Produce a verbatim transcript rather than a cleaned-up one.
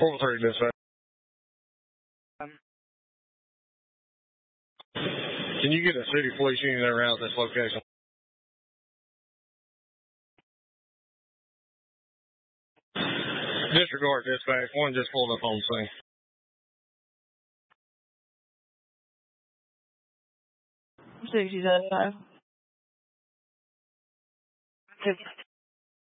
four three dispatch. Um, Can you get a city police unit around this location? Disregard dispatch. One just pulled up on the scene. sixty-seven.